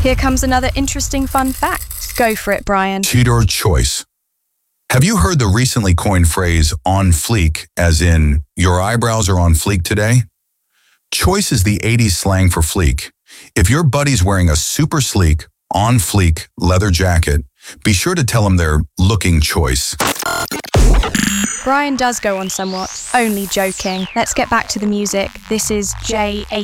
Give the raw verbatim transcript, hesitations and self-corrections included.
Here comes another interesting fun fact. Go for it, Brian. Tudor choice. Have you heard the recently coined phrase on fleek, as in, your eyebrows are on fleek today? Choice is the eighties slang for fleek. If your buddy's wearing a super sleek, on fleek leather jacket, be sure to tell him they're looking choice. Brian does go on somewhat. Only joking. Let's get back to the music. This is J